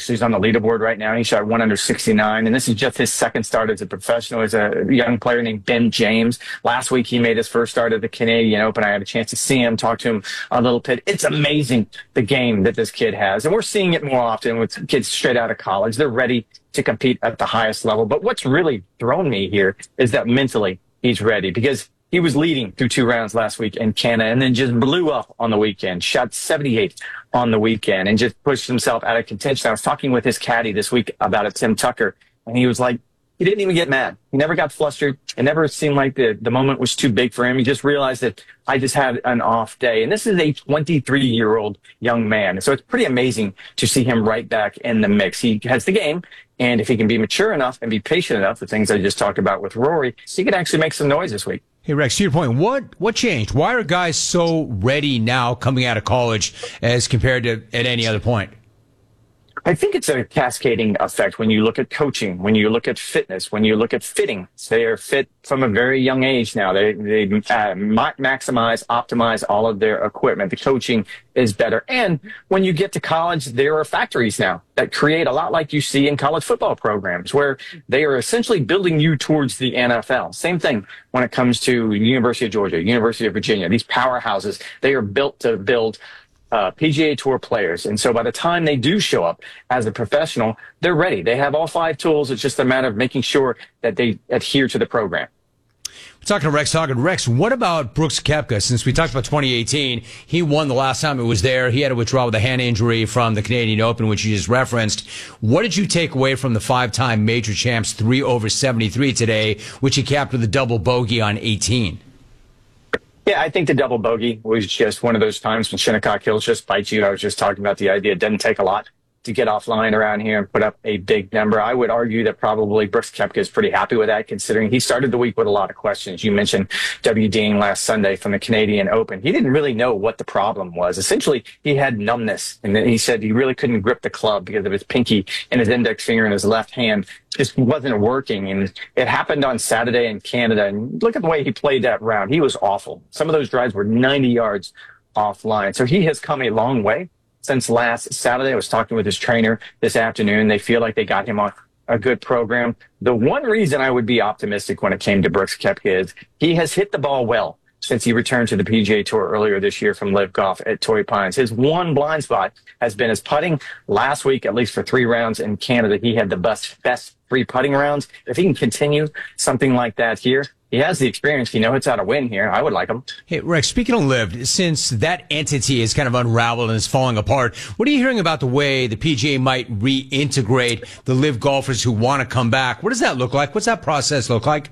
Actually, he's on the leaderboard right now. He shot 1 under 69, and this is just his second start as a professional. He's a young player named Ben James. Last week, he made his first start at the Canadian Open. I had a chance to see him, talk to him a little bit. It's amazing, the game that this kid has, and we're seeing it more often with kids straight out of college. They're ready to compete at the highest level. But what's really thrown me here is that mentally he's ready, because he was leading through 2 rounds last week in Canada and then just blew up on the weekend, shot 78 on the weekend and just pushed himself out of contention. I was talking with his caddy this week about it, Tim Tucker, and he was like, he didn't even get mad. He never got flustered. It never seemed like the moment was too big for him. He just realized that I just had an off day. And this is a 23-year-old young man. So it's pretty amazing to see him right back in the mix. He has the game. And if he can be mature enough and be patient enough, the things I just talked about with Rory, he could actually make some noise this week. Hey, Rex, to your point, what changed? Why are guys so ready now coming out of college as compared to at any other point? I think it's a cascading effect when you look at coaching, when you look at fitness, when you look at fitting. They are fit from a very young age now. They maximize, optimize all of their equipment. The coaching is better. And when you get to college, there are factories now that create a lot like you see in college football programs, where they are essentially building you towards the NFL. Same thing when it comes to University of Georgia, University of Virginia. These powerhouses, they are built to build PGA Tour players. And so by the time they do show up as a professional, they're ready. They have all 5 tools. It's just a matter of making sure that they adhere to the program. We're talking to Rex Hoggard. Rex, what about Brooks Koepka? Since we talked about 2018, he won the last time it was there. He had to withdraw with a hand injury from the Canadian Open, which you just referenced. What did you take away from the 5-time major champs 3 over 73 today, which he capped with a double bogey on 18? Yeah, I think the double bogey was just one of those times when Shinnecock Hills just bites you. I was just talking about the idea it doesn't take a lot to get offline around here and put up a big number. I would argue that probably Brooks Koepka is pretty happy with that, considering he started the week with a lot of questions. You mentioned W. Dean last Sunday from the Canadian Open. He didn't really know what the problem was. Essentially, he had numbness, and he said he really couldn't grip the club because of his pinky and his index finger in his left hand just wasn't working. And it happened on Saturday in Canada. And look at the way he played that round. He was awful. Some of those drives were 90 yards offline. So he has come a long way since last Saturday. I was talking with his trainer this afternoon. They feel like they got him on a good program. The one reason I would be optimistic when it came to Brooks Koepka is he has hit the ball well since he returned to the PGA Tour earlier this year from Live Golf at Torrey Pines. His one blind spot has been his putting. Last week, at least for 3 rounds in Canada, he had the best 3 putting rounds. If he can continue something like that here, he has the experience. He knows how to win here. I would like him. Hey, Rex, speaking of Liv, since that entity is kind of unraveled and is falling apart, what are you hearing about the way the PGA might reintegrate the Liv golfers who want to come back? What does that look like? What's that process look like?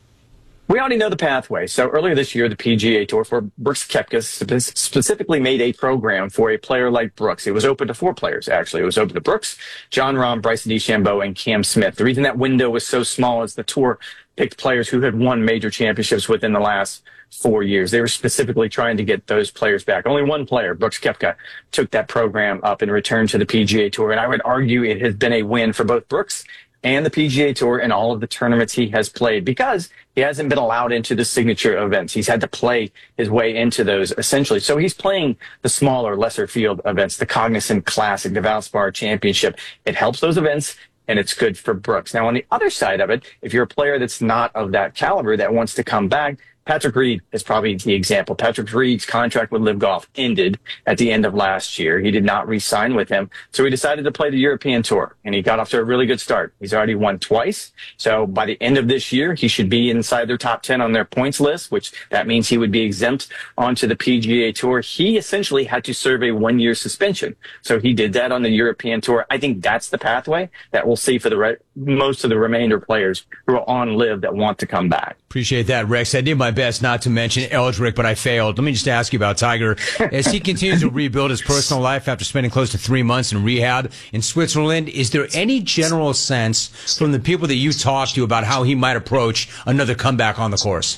We already know the pathway. So earlier this year, the PGA Tour for Brooks Koepka specifically made a program for a player like Brooks. It was open to 4 players, actually. It was open to Brooks, Jon Rahm, Bryson DeChambeau, and Cam Smith. The reason that window was so small is the tour picked players who had won major championships within the last 4 years. They were specifically trying to get those players back. Only one player, Brooks Koepka, took that program up and returned to the PGA Tour. And I would argue it has been a win for both Brooks and the PGA Tour in all of the tournaments he has played, because he hasn't been allowed into the signature events. He's had to play his way into those, essentially. So he's playing the smaller, lesser field events, the Cognizant Classic, the Valspar Championship. It helps those events, and it's good for Brooks. Now, on the other side of it, if you're a player that's not of that caliber that wants to come back, Patrick Reed is probably the example. Patrick Reed's contract with Live Golf ended at the end of last year. He did not re-sign with him. So he decided to play the European Tour, and he got off to a really good start. He's already won twice. So by the end of this year, he should be inside their top 10 on their points list, which that means he would be exempt onto the PGA Tour. He essentially had to serve a 1-year suspension. So he did that on the European Tour. I think that's the pathway that we'll see for the most of the remainder players who are on Live that want to come back. Appreciate that, Rex. I did my best not to mention Eldrick, but I failed. Let me just ask you about Tiger. As he continues to rebuild his personal life after spending close to 3 months in rehab in Switzerland, is there any general sense from the people that you talk to about how he might approach another comeback on the course?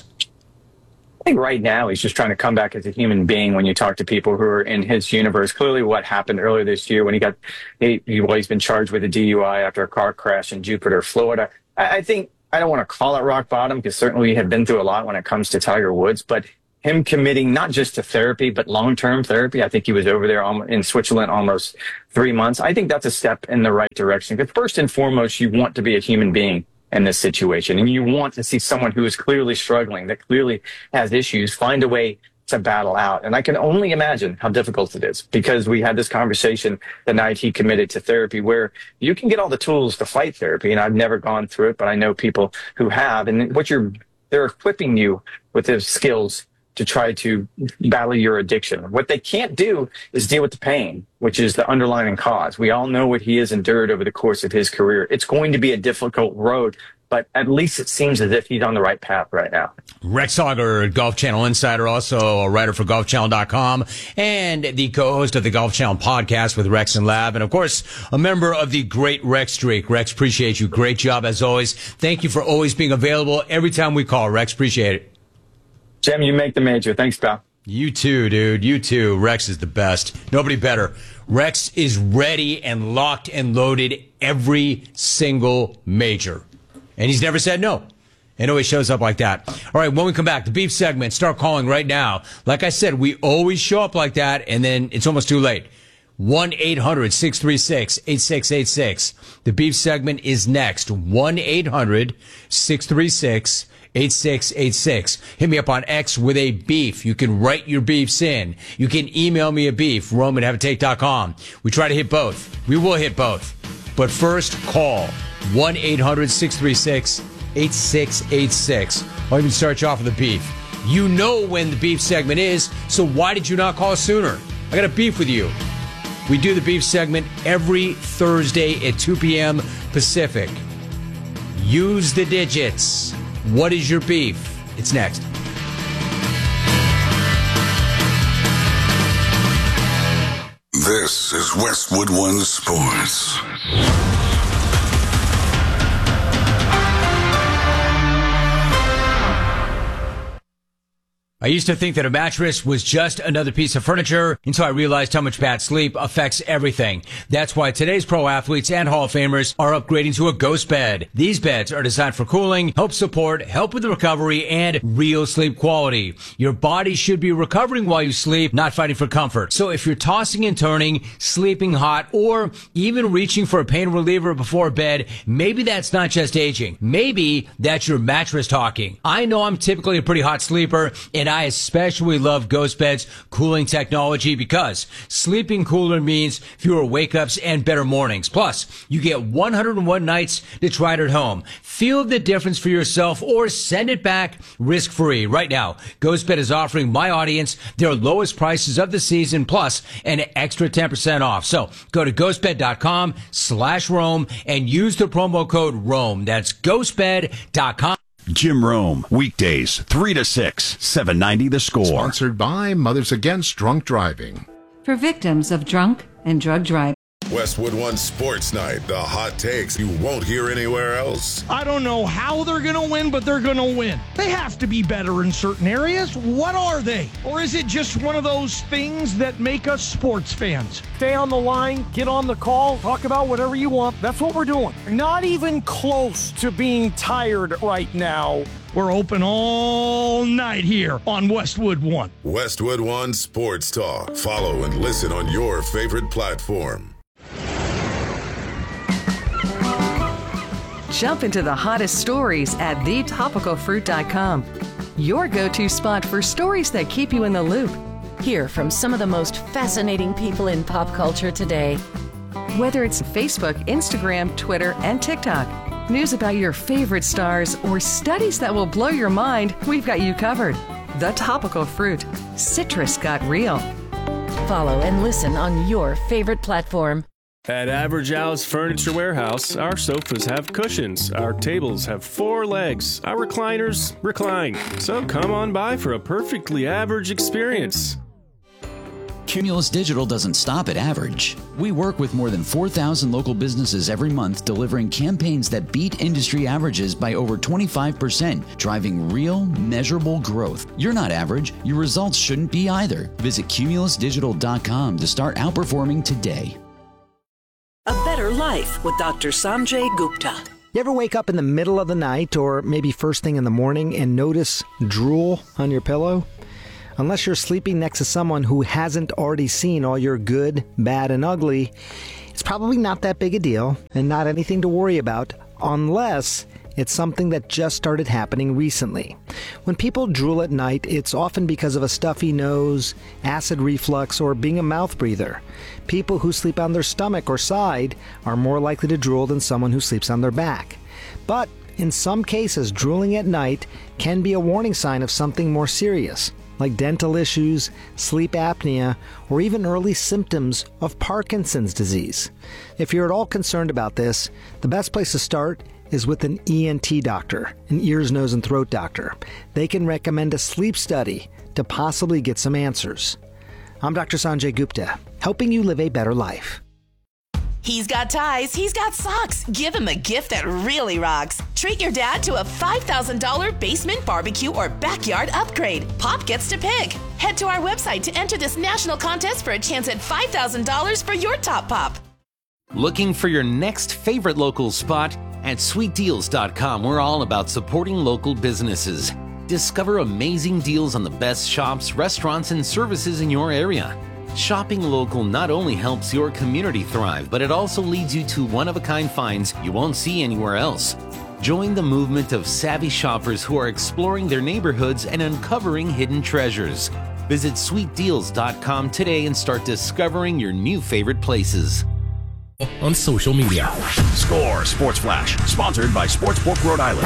I think right now he's just trying to come back as a human being when you talk to people who are in his universe. Clearly what happened earlier this year when he's been charged with a DUI after a car crash in Jupiter, Florida. I think I don't want to call it rock bottom, because certainly we have been through a lot when it comes to Tiger Woods, but him committing not just to therapy, but long-term therapy. I think he was over there in Switzerland almost 3 months. I think that's a step in the right direction. Because first and foremost, you want to be a human being in this situation. And you want to see someone who is clearly struggling, that clearly has issues, find a way to battle out. And I can only imagine how difficult it is, because we had this conversation the night he committed to therapy, where you can get all the tools to fight therapy. And I've never gone through it, but I know people who have. And they're equipping you with the skills to try to battle your addiction. What they can't do is deal with the pain, which is the underlying cause. We all know what he has endured over the course of his career. It's going to be a difficult road, but at least it seems as if he's on the right path right now. Rex Sauger, Golf Channel Insider, also a writer for GolfChannel.com, and the co-host of the Golf Channel podcast with Rex and Lab, and of course, a member of the Great Rex Streak. Rex, appreciate you. Great job as always. Thank you for always being available every time we call. Rex, appreciate it. Jim, you make the major. Thanks, pal. You too, dude. You too. Rex is the best. Nobody better. Rex is ready and locked and loaded every single major. And he's never said no. And always shows up like that. All right, when we come back, the beef segment, start calling right now. Like I said, we always show up like that, and then it's almost too late. 1-800-636-8686. The beef segment is next. 1-800-636-8686. Hit me up on X with a beef. You can write your beefs in. You can email me a beef, Rome@haveatake.com. We try to hit both. We will hit both. But first, call 1-800-636-8686. I'll even start you off with a beef. You know when the beef segment is, so why did you not call sooner? I got a beef with you. We do the beef segment every Thursday at 2 p.m. Pacific. Use the digits. What is your beef? It's next. This is Westwood One Sports. I used to think that a mattress was just another piece of furniture until I realized how much bad sleep affects everything. That's why today's pro athletes and Hall of Famers are upgrading to a Ghost bed. These beds are designed for cooling, help support, help with the recovery, and real sleep quality. Your body should be recovering while you sleep, not fighting for comfort. So if you're tossing and turning, sleeping hot, or even reaching for a pain reliever before bed, maybe that's not just aging. Maybe that's your mattress talking. I know I'm typically a pretty hot sleeper, and I especially love Ghost Bed's cooling technology because sleeping cooler means fewer wake-ups and better mornings. Plus, you get 101 nights to try it at home. Feel the difference for yourself or send it back risk-free. Right now, Ghost Bed is offering my audience their lowest prices of the season plus an extra 10% off. So go to ghostbed.com/Rome and use the promo code ROME. That's ghostbed.com. Jim Rome, weekdays, 3 to 6, 790 The Score. Sponsored by Mothers Against Drunk Driving. For victims of drunk and drug driving. Westwood One Sports Night. The hot takes you won't hear anywhere else. I don't know how they're going to win, but they're going to win. They have to be better in certain areas. What are they? Or is it just one of those things that make us sports fans? Stay on the line, get on the call, talk about whatever you want. That's what we're doing. Not even close to being tired right now. We're open all night here on Westwood One. Westwood One Sports Talk. Follow and listen on your favorite platform. Jump into the hottest stories at thetopicalfruit.com. Your go-to spot for stories that keep you in the loop. Hear from some of the most fascinating people in pop culture today. Whether it's Facebook, Instagram, Twitter, and TikTok, news about your favorite stars, or studies that will blow your mind, we've got you covered. The Topical Fruit. Citrus got real. Follow and listen on your favorite platform. At Average Al's Furniture Warehouse, our sofas have cushions, our tables have 4 legs, our recliners recline. So come on by for a perfectly average experience. Cumulus Digital doesn't stop at average. We work with more than 4,000 local businesses every month, delivering campaigns that beat industry averages by over 25%, driving real, measurable growth. You're not average. Your results shouldn't be either. Visit cumulusdigital.com to start outperforming today. A Better Life with Dr. Sanjay Gupta. You ever wake up in the middle of the night or maybe first thing in the morning and notice drool on your pillow? Unless you're sleeping next to someone who hasn't already seen all your good, bad, and ugly, it's probably not that big a deal and not anything to worry about unless it's something that just started happening recently. When people drool at night, it's often because of a stuffy nose, acid reflux, or being a mouth breather. People who sleep on their stomach or side are more likely to drool than someone who sleeps on their back. But in some cases, drooling at night can be a warning sign of something more serious, like dental issues, sleep apnea, or even early symptoms of Parkinson's disease. If you're at all concerned about this, the best place to start is with an ENT doctor, an ears, nose, and throat doctor. They can recommend a sleep study to possibly get some answers. I'm Dr. Sanjay Gupta, helping you live a better life. He's got ties, he's got socks. Give him a gift that really rocks. Treat your dad to a $5,000 basement barbecue or backyard upgrade. Pop gets to pick. Head to our website to enter this national contest for a chance at $5,000 for your top pop. Looking for your next favorite local spot? At sweetdeals.com, we're all about supporting local businesses. Discover amazing deals on the best shops, restaurants, and services in your area. Shopping local not only helps your community thrive, but it also leads you to one-of-a-kind finds you won't see anywhere else. Join the movement of savvy shoppers who are exploring their neighborhoods and uncovering hidden treasures. Visit sweetdeals.com today and start discovering your new favorite places. On social media. Score Sports Flash, sponsored by Sportsbook Rhode Island.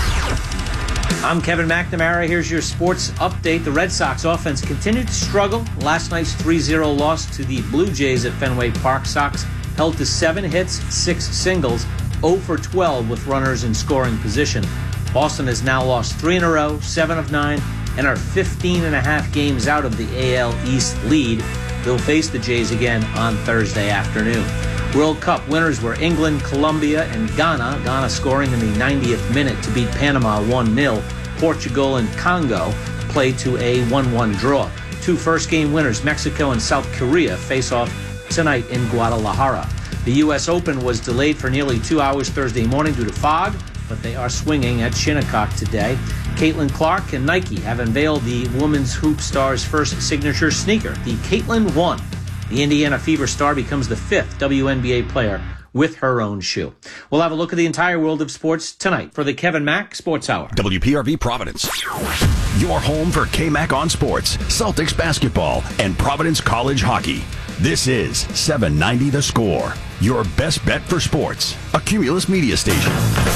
I'm Kevin McNamara. Here's your sports update. The Red Sox offense continued to struggle. Last night's 3-0 loss to the Blue Jays at Fenway Park. Sox held to 7 hits, 6 singles, 0 for 12 with runners in scoring position. Boston has now lost 3 in a row, 7 of 9, and are 15.5 games out of the AL East lead. They'll face the Jays again on Thursday afternoon. World Cup winners were England, Colombia, and Ghana. Ghana scoring in the 90th minute to beat Panama 1-0. Portugal and Congo played to a 1-1 draw. 2 first-game winners, Mexico and South Korea, face off tonight in Guadalajara. The U.S. Open was delayed for nearly 2 hours Thursday morning due to fog, but they are swinging at Shinnecock today. Caitlin Clark and Nike have unveiled the women's hoop star's first signature sneaker, the Caitlin 1. The Indiana Fever star becomes the 5th WNBA player with her own shoe. We'll have a look at the entire world of sports tonight for the Kevin Mack Sports Hour. WPRV Providence. Your home for K-Mac on sports, Celtics basketball, and Providence College hockey. This is 790 The Score, your best bet for sports. A Cumulus media station.